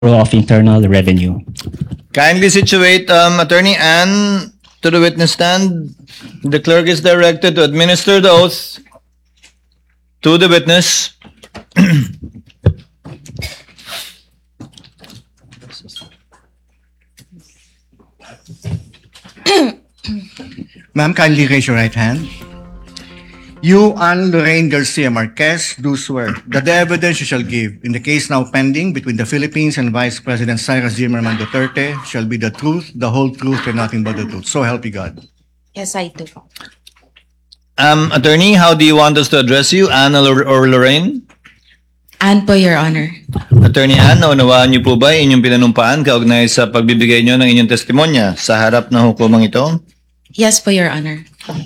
of Internal Revenue. Kindly situate Attorney Ann to the witness stand. The clerk is directed to administer the oath to the witness. Ma'am, kindly raise your right hand. You, Ann Lorraine Garcia Marquez, do swear that the evidence you shall give in the case now pending between the Philippines and Vice President Cyrus Zimmerman Duterte shall be the truth, the whole truth, and nothing but the truth. So help you God. Yes, I do. Attorney, how do you want us to address you, Ann or Lorraine? Ann po, Your Honor. Attorney Ann, naunawaan niyo po ba inyong pinanumpaan kaugnay sa pagbibigay niyo ng inyong testimonya sa harap ng hukumang ito? Yes po, Your Honor.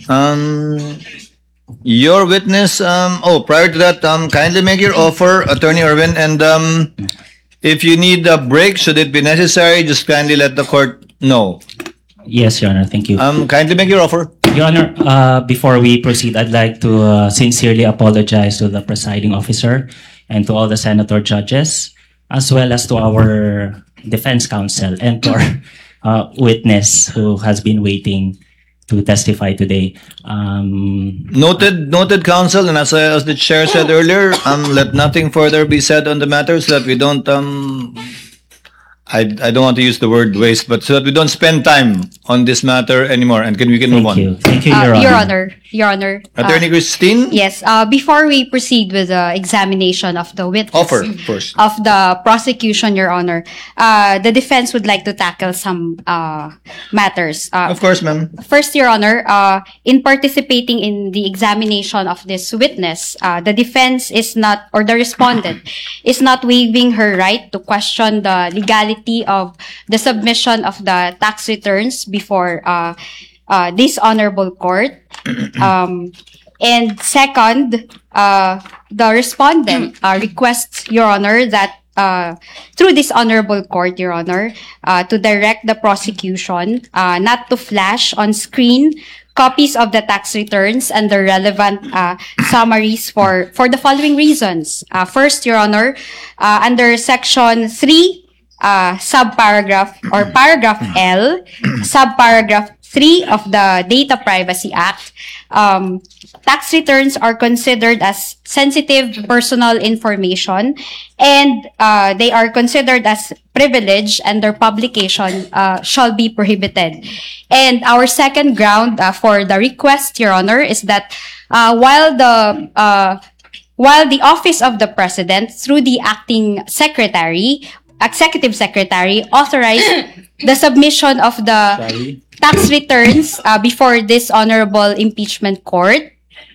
Your witness, prior to that, kindly make your offer, Attorney Irwin, and if you need a break, should it be necessary, just kindly let the court know. Yes, Your Honor. Thank you. Kindly make your offer. Your Honor, before we proceed, I'd like to sincerely apologize to the presiding officer and to all the senator judges, as well as to our defense counsel and to our witness who has been waiting to testify today. Noted, counsel, and as the chair said earlier, let nothing further be said on the matter so that we don't I don't want to use the word waste, but so that we don't spend time on this matter anymore, and we can move on. Thank you, Your Honor. Your Honor. Attorney Christine? Yes. Before we proceed with the examination of the witness Offer first. of the prosecution, Your Honor, the defense would like to tackle some matters. Of course, ma'am. First, Your Honor, in participating in the examination of this witness, the defense is not, or the respondent is not waiving her right to question the legality of the submission of the tax returns before this honorable court. And second, the respondent requests, Your Honor, that through this honorable court, Your Honor, to direct the prosecution not to flash on screen copies of the tax returns and the relevant summaries for the following reasons. First, Your Honor, under Section 3, subparagraph or paragraph L, subparagraph 3 of the Data Privacy Act, tax returns are considered as sensitive personal information, and they are considered as privileged, and their publication shall be prohibited. And our second ground for the request, Your Honor, is that while the office of the President, through the acting executive secretary, authorized the submission of the tax returns before this honorable impeachment court,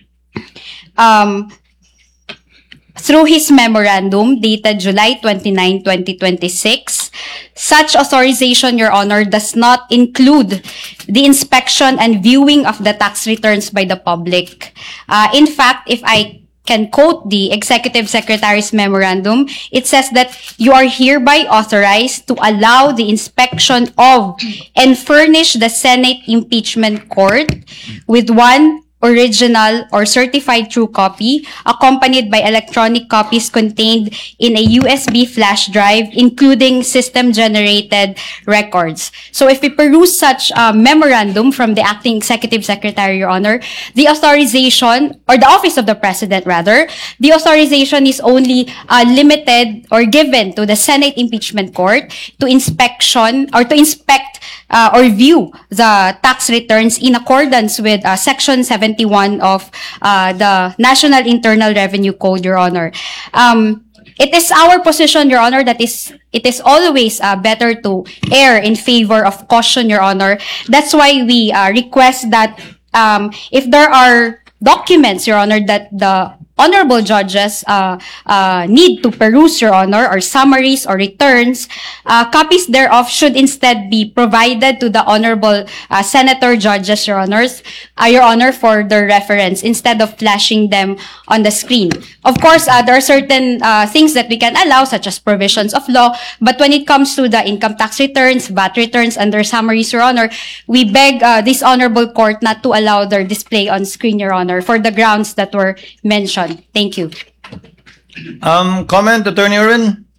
through his memorandum dated July 29, 2026, such authorization, Your Honor, does not include the inspection and viewing of the tax returns by the public. In fact, if I can quote the Executive Secretary's memorandum, it says that you are hereby authorized to allow the inspection of and furnish the Senate Impeachment Court with one original or certified true copy, accompanied by electronic copies contained in a USB flash drive, including system-generated records. So if we peruse such memorandum from the acting executive secretary, Your Honor, the authorization, or the office of the president rather, the authorization is only limited or given to the Senate Impeachment Court to inspect or view the tax returns in accordance with Section 71 of the National Internal Revenue Code, Your Honor. It is our position, Your Honor, that it is always better to err in favor of caution, Your Honor. That's why we request that if there are documents, Your Honor, that the honorable judges need to peruse, Your Honor, or summaries or returns, copies thereof should instead be provided to the honorable senator judges, Your Honor, for their reference instead of flashing them on the screen. Of course, there are certain things that we can allow, such as provisions of law, but when it comes to the income tax returns, VAT returns, and their summaries, Your Honor, we beg this honorable court not to allow their display on screen, Your Honor, for the grounds that were mentioned. Thank you. Comment, Attorney Irwin?